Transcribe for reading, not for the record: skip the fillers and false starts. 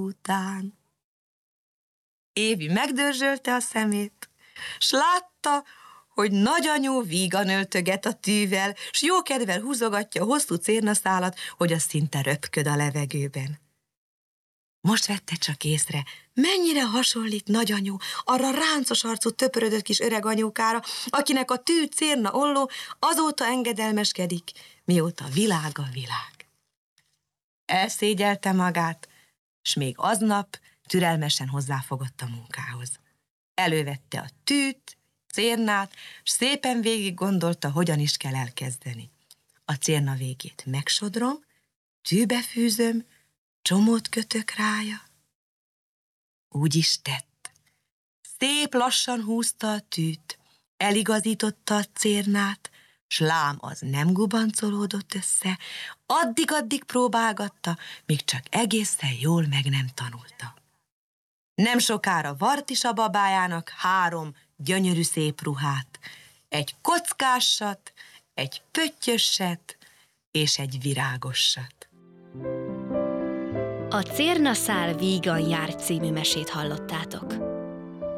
után. Évi megdörzsölte a szemét, s látta, hogy nagyanyó vígan öltöget a tűvel, s jókedvel húzogatja a hosszú cérnaszálat, hogy az szinte röpköd a levegőben. Most vette csak észre, mennyire hasonlít nagyanyó arra ráncos arcú töpörödött kis öreg anyókára, akinek a tű cérna olló azóta engedelmeskedik, mióta világ a világ. Elszégyelte magát, s még aznap türelmesen hozzáfogott a munkához. Elővette a tűt, cérnát, s szépen végig gondolta, hogyan is kell elkezdeni. A cérna végét megsodrom, tűbe fűzöm, csomót kötök rája. Úgy is tett. Szép lassan húzta a tűt, eligazította a cérnát, s lám az nem gubancolódott össze, addig-addig próbálgatta, míg csak egészen jól meg nem tanulta. Nem sokára vart is a babájának 3 gyönyörű szép ruhát, egy kockássat, egy pöttyösset és egy virágossat. A Cérnaszál vígan jár című mesét hallottátok.